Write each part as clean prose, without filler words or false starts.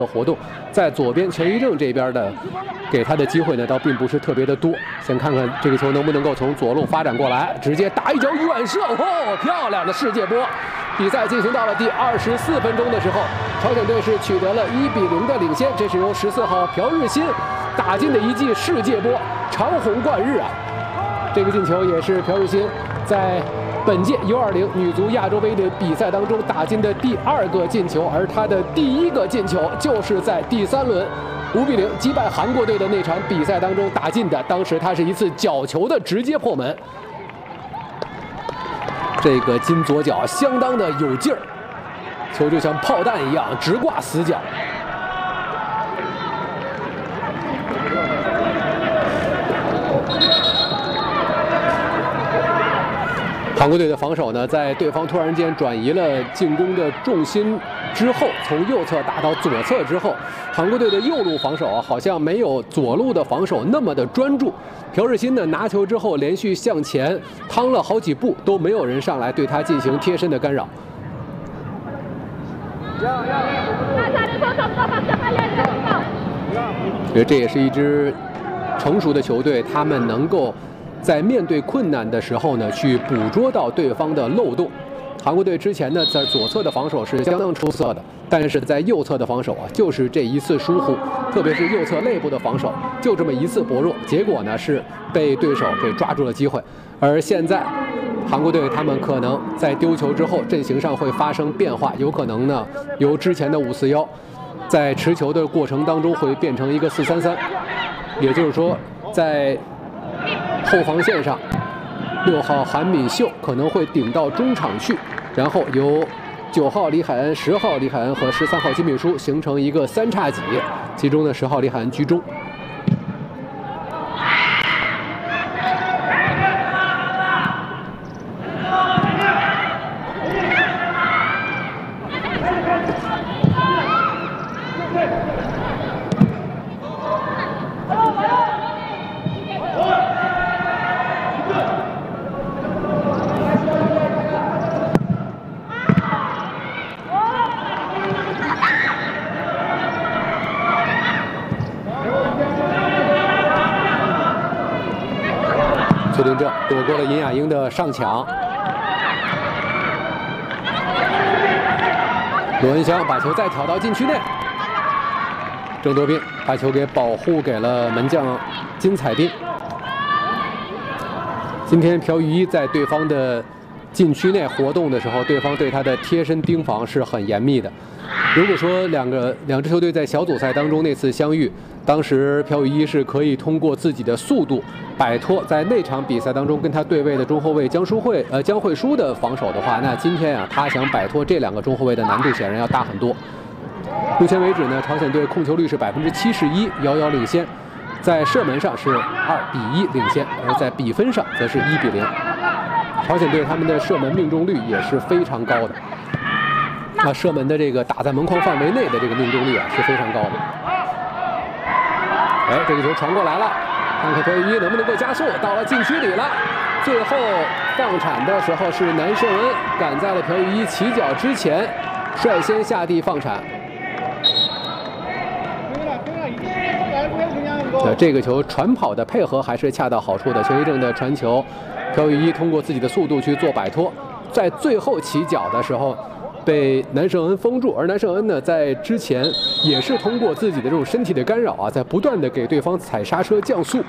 活动，在左边钱一正这边的给他的机会呢，倒并不是特别的多。先看看这个球能不能够从左路发展过来，直接打一脚远射，哦，漂亮的世界波！比赛进行到了第24分钟的时候，朝鲜队是取得了1-0的领先。这是由14号朴日新打进的一记世界波，长虹贯日啊！这个进球也是朴日新在本届U20女足亚洲杯的比赛当中打进的第2个进球，而他的第1个进球就是在第3轮5-0击败韩国队的那场比赛当中打进的。当时他是一次角球的直接破门，这个金左脚相当的有劲儿，球就像炮弹一样直挂死角。韩国队的防守呢，在对方突然间转移了进攻的重心之后，从右侧打到左侧之后，韩国队的右路防守啊，好像没有左路的防守那么的专注。朴日新呢，拿球之后连续向前趟了好几步，都没有人上来对他进行贴身的干扰。这也是一支成熟的球队，他们能够在面对困难的时候呢，去捕捉到对方的漏洞。韩国队之前呢，在左侧的防守是相当出色的，但是在右侧的防守啊，就是这一次疏忽，特别是右侧内部的防守，就这么一次薄弱，结果呢是被对手给抓住了机会。而现在，韩国队他们可能在丢球之后，阵型上会发生变化，有可能呢由之前的5-4-1，在持球的过程当中会变成一个4-3-3，也就是说，在后防线上，6号韩敏秀可能会顶到中场去，然后由9号李海恩、10号李海恩和13号金敏书形成一个3叉戟，其中的10号李海恩居中。邱定正躲过了尹雅英的上抢，罗恩祥把球再挑到禁区内，郑多彬把球给保护给了门将金彩彬。今天朴宇一在对方的禁区内活动的时候，对方对他的贴身盯防是很严密的。如果说两支球队在小组赛当中那次相遇，当时朴宇一是可以通过自己的速度摆脱在那场比赛当中跟他对位的中后卫江惠书的防守的话，那今天啊，他想摆脱这2个中后卫的难度显然要大很多。目前为止呢，朝鲜队控球率是71%，遥遥领先，在射门上是2-1领先，而在比分上则是1-0。朝鲜队他们的射门命中率也是非常高的，射门的这个打在门框范围内的这个命中率啊是非常高的。这个球传过来了，看看朴宇一能不能够加速，到了禁区里了。最后放铲的时候是南胜恩赶在了朴宇一起脚之前，率先下地放铲。这个球传跑的配合还是恰到好处的，钱一正的传球，朴宇一通过自己的速度去做摆脱，在最后起脚的时候被南胜恩封住，而南胜恩呢，在之前也是通过自己的这种身体的干扰啊，在不断的给对方踩刹车降速。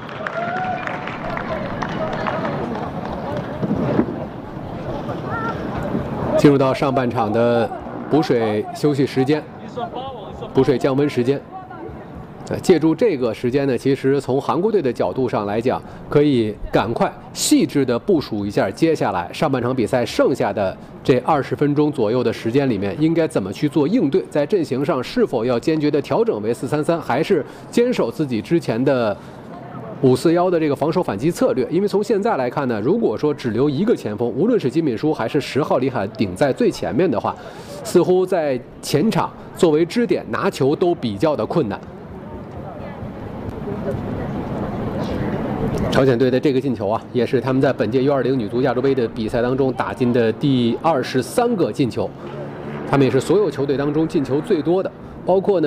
进入到上半场的补水休息时间，补水降温时间。借助这个时间呢，其实从韩国队的角度上来讲，可以赶快细致的部署一下接下来上半场比赛剩下的这20分钟左右的时间里面应该怎么去做应对，在阵型上是否要坚决的调整为4-3-3，还是坚守自己之前的5-4-1的这个防守反击策略。因为从现在来看呢，如果说只留一个前锋，无论是金敏书还是10号李海顶在最前面的话，似乎在前场作为支点拿球都比较的困难。朝鲜队的这个进球啊，也是他们在本届U20女足亚洲杯的比赛当中打进的第23个进球，他们也是所有球队当中进球最多的，包括呢。